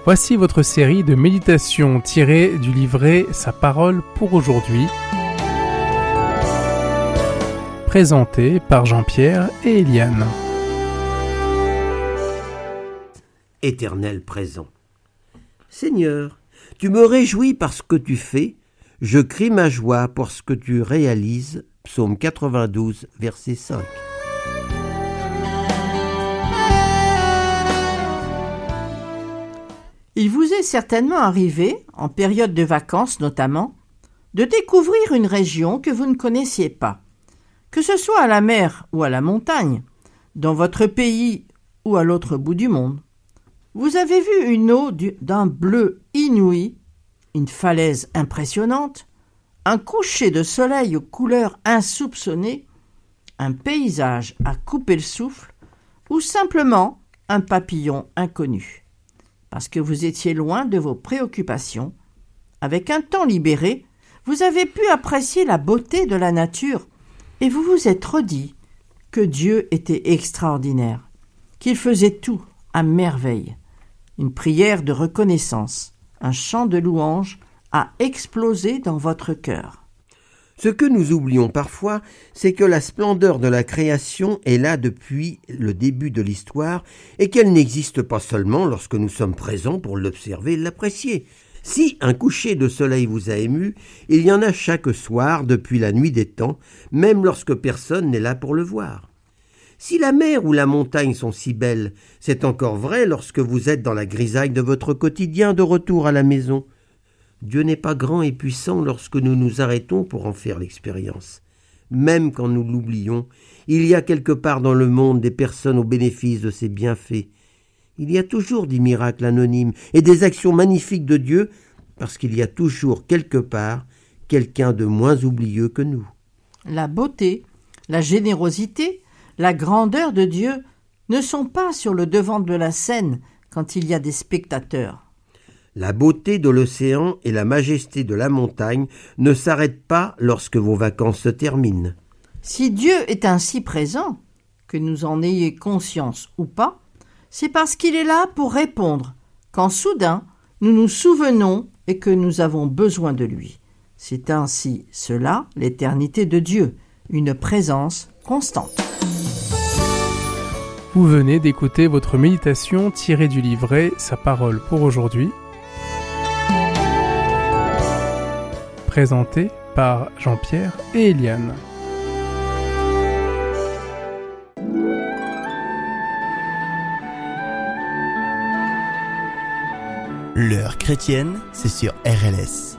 Voici votre série de méditations tirées du livret Sa parole pour aujourd'hui, présentée par Jean-Pierre et Eliane. Éternel présent. Seigneur, tu me réjouis par ce que tu fais, je crie ma joie pour ce que tu réalises. Psaume 92, verset 5. Il vous est certainement arrivé, en période de vacances notamment, de découvrir une région que vous ne connaissiez pas, que ce soit à la mer ou à la montagne, dans votre pays ou à l'autre bout du monde. Vous avez vu une eau d'un bleu inouï, une falaise impressionnante, un coucher de soleil aux couleurs insoupçonnées, un paysage à couper le souffle ou simplement un papillon inconnu. Parce que vous étiez loin de vos préoccupations, avec un temps libéré, vous avez pu apprécier la beauté de la nature et vous vous êtes redit que Dieu était extraordinaire, qu'il faisait tout à merveille. Une prière de reconnaissance, un chant de louange a explosé dans votre cœur. Ce que nous oublions parfois, c'est que la splendeur de la création est là depuis le début de l'histoire et qu'elle n'existe pas seulement lorsque nous sommes présents pour l'observer et l'apprécier. Si un coucher de soleil vous a ému, il y en a chaque soir depuis la nuit des temps, même lorsque personne n'est là pour le voir. Si la mer ou la montagne sont si belles, c'est encore vrai lorsque vous êtes dans la grisaille de votre quotidien de retour à la maison. Dieu n'est pas grand et puissant lorsque nous nous arrêtons pour en faire l'expérience. Même quand nous l'oublions, il y a quelque part dans le monde des personnes au bénéfice de ses bienfaits. Il y a toujours des miracles anonymes et des actions magnifiques de Dieu, parce qu'il y a toujours quelque part quelqu'un de moins oublieux que nous. La beauté, la générosité, la grandeur de Dieu ne sont pas sur le devant de la scène quand il y a des spectateurs. La beauté de l'océan et la majesté de la montagne ne s'arrêtent pas lorsque vos vacances se terminent. Si Dieu est ainsi présent, que nous en ayons conscience ou pas, c'est parce qu'il est là pour répondre, quand soudain nous nous souvenons et que nous avons besoin de lui. C'est ainsi cela, l'éternité de Dieu, une présence constante. Vous venez d'écouter votre méditation tirée du livret Sa parole pour aujourd'hui, présenté par Jean-Pierre et Eliane. L'heure chrétienne, c'est sur RLS.